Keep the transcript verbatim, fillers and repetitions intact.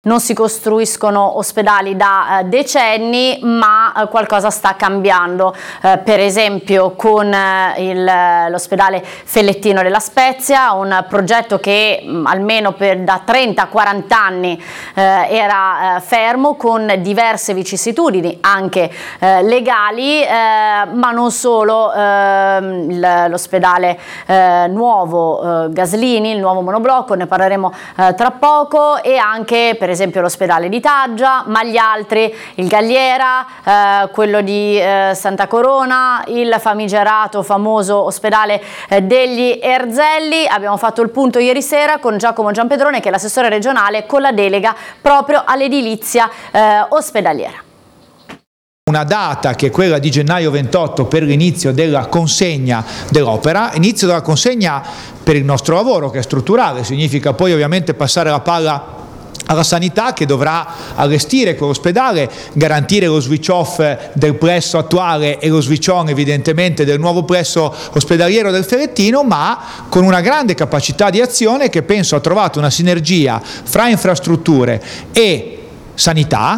non si costruiscono ospedali da eh, decenni, ma eh, qualcosa sta cambiando, eh, per esempio con eh, l'ospedale Fellettino della Spezia, un progetto che mh, almeno per, da trenta quaranta anni eh, era eh, fermo, con diverse vicissitudini anche eh, legali, eh, ma non solo, eh, l'ospedale eh, nuovo eh, Gaslini, il nuovo monoblocco, ne parleremo eh, tra poco, e anche per esempio l'ospedale di Taggia, ma gli altri, il Galliera, eh, quello di eh, Santa Corona, il famigerato famoso ospedale eh, degli Erzelli. Abbiamo fatto il punto ieri sera con Giacomo Giampedrone, che è l'assessore regionale con la delega proprio all'edilizia eh, ospedaliera. Una data che è quella di gennaio ventotto per l'inizio della consegna dell'opera, inizio della consegna per il nostro lavoro che è strutturale, significa poi ovviamente passare la palla alla sanità, che dovrà allestire quell'ospedale, garantire lo switch off del plesso attuale e lo switch on evidentemente del nuovo plesso ospedaliero del Fellettino, ma con una grande capacità di azione che penso ha trovato una sinergia fra infrastrutture e sanità,